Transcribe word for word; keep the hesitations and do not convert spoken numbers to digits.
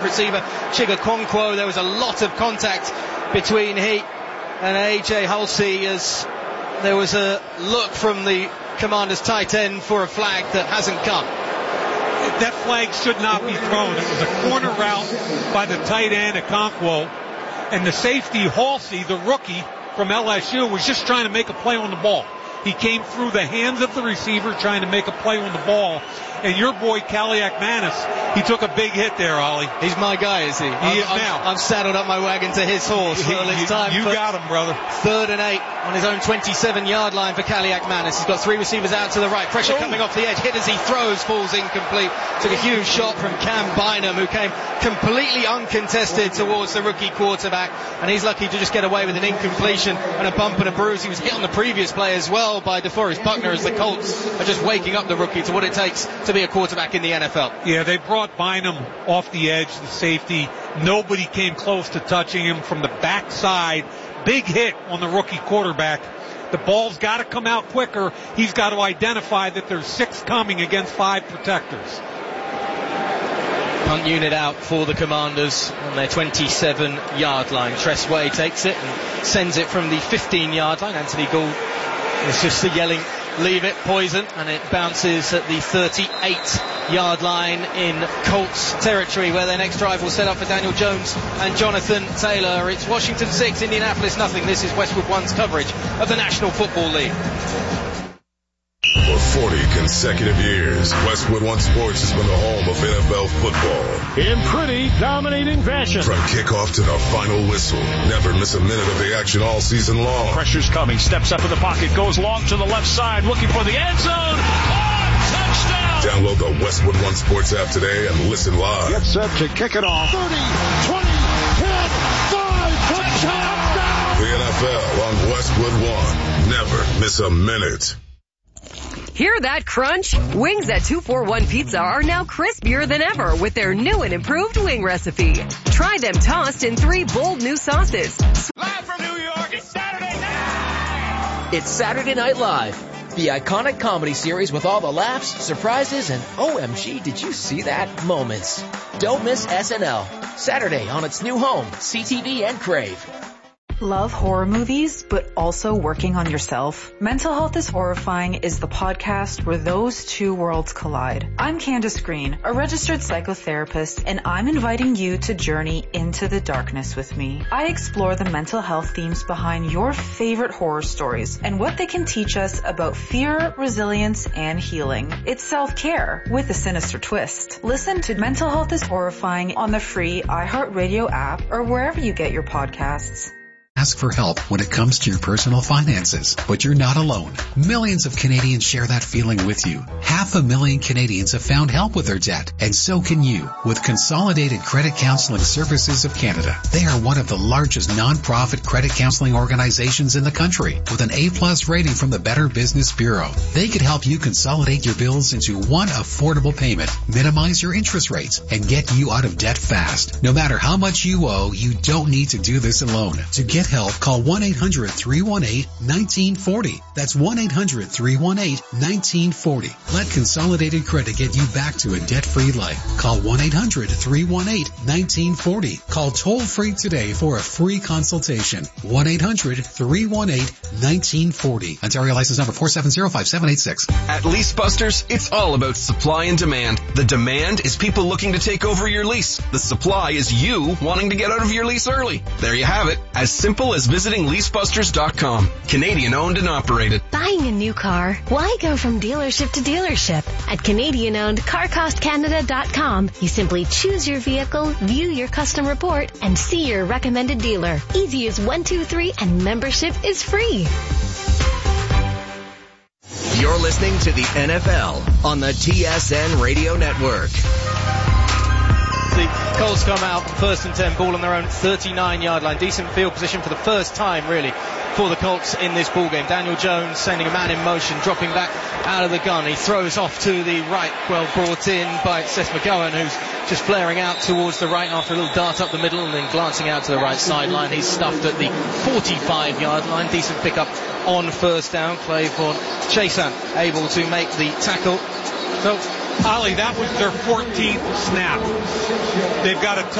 receiver Chiga Konkwo. There was a lot of contact between he and A J Hulsey as there was a look from the Commanders tight end for a flag that hasn't come. That flag should not be thrown. It was a corner route by the tight end at Konkwo, and the safety Halsey, the rookie from L S U, was just trying to make a play on the ball. He came through the hands of the receiver trying to make a play on the ball. And your boy, Kaliakmanis, he took a big hit there, Ollie. He's my guy, is he? He I'm, is I'm, now. I've saddled up my wagon to his horse. Well, it's you, time you for got him, brother. Third and eight on his own twenty-seven-yard line for Kaliakmanis. He's got three receivers out to the right. Pressure oh. coming off the edge. Hit as he throws, falls incomplete. Took a huge shot from Cam Bynum, who came completely uncontested towards the rookie quarterback. And he's lucky to just get away with an incompletion and a bump and a bruise. He was hit on the previous play as well by DeForest Buckner, as the Colts are just waking up the rookie to what it takes to be a quarterback in the N F L. Yeah, they brought Bynum off the edge, the safety. Nobody came close to touching him from the backside. Big hit on the rookie quarterback. The ball's got to come out quicker. He's got to identify that there's six coming against five protectors. Punt unit out for the Commanders on their twenty-seven-yard line. Tress Way takes it and sends it from the fifteen-yard line. Anthony Gould is just yelling, leave it, poison, and it bounces at the thirty-eight-yard line in Colts territory, where their next drive will set up for Daniel Jones and Jonathan Taylor. It's Washington six, Indianapolis nothing. This is Westwood One's coverage of the National Football League. For forty consecutive years, Westwood One Sports has been the home of N F L football. In pretty dominating fashion. From kickoff to the final whistle, never miss a minute of the action all season long. Pressure's coming, steps up in the pocket, goes long to the left side, looking for the end zone. Oh, touchdown! Download the Westwood One Sports app today and listen live. Get set to kick it off. thirty, twenty, ten, five, touchdown! The N F L on Westwood One. Never miss a minute. Hear that crunch? Wings at two forty-one Pizza are now crispier than ever with their new and improved wing recipe. Try them tossed in three bold new sauces. Live from New York, it's Saturday night! It's Saturday Night Live, the iconic comedy series with all the laughs, surprises, and O M G, did you see that moments. Don't miss S N L, Saturday on its new home, C T V and Crave. Love horror movies, but also working on yourself? Mental Health is Horrifying is the podcast where those two worlds collide. I'm Candace Green, a registered psychotherapist, and I'm inviting you to journey into the darkness with me. I explore the mental health themes behind your favorite horror stories and what they can teach us about fear, resilience, and healing. It's self-care with a sinister twist. Listen to Mental Health is Horrifying on the free iHeartRadio app or wherever you get your podcasts. Ask for help when it comes to your personal finances, but you're not alone. Millions of Canadians share that feeling with you. Half a million Canadians have found help with their debt, and so can you with Consolidated Credit Counseling Services of Canada. They are one of the largest non-profit credit counseling organizations in the country with an A-plus rating from the Better Business Bureau. They could help you consolidate your bills into one affordable payment, minimize your interest rates, and get you out of debt fast. No matter how much you owe, you don't need to do this alone. To get help, call one eight hundred, three one eight, one nine four zero. That's one eight hundred, three one eight, one nine four zero. Let Consolidated Credit get you back to a debt-free life. Call one eight hundred, three one eight, one nine four zero. Call toll-free today for a free consultation. one eight hundred, three one eight, one nine four zero. Ontario license number four seven zero five seven eight six. At Lease Busters, it's all about supply and demand. The demand is people looking to take over your lease. The supply is you wanting to get out of your lease early. There you have it. As simple as visiting lease busters dot com. Canadian owned and operated. Buying a new car? Why go from dealership to dealership? At Canadian owned car cost canada dot com, you simply choose your vehicle, view your custom report, and see your recommended dealer. Easy as one, two, three, and membership is free. You're listening to the N F L on the T S N Radio Network. The Colts come out first and ten, ball on their own thirty-nine-yard line. Decent field position for the first time, really, for the Colts in this ballgame. Daniel Jones sending a man in motion, dropping back out of the gun. He throws off to the right, well brought in by Seth McGowan, who's just flaring out towards the right after a little dart up the middle and then glancing out to the right sideline. He's stuffed at the forty-five-yard line. Decent pickup on first down. Clayborn Chason able to make the tackle. So, Ollie, that was their fourteenth snap. They've got a